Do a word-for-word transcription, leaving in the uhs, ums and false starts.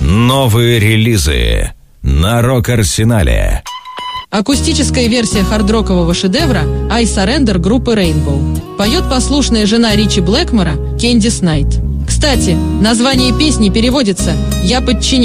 Новые релизы на Рок-Арсенале. Акустическая версия хардрокового шедевра «I Surrender» группы Rainbow. Поет послушная жена Ричи Блэкмора Кэндис Найт. Кстати, название песни переводится «Я подчиняюсь».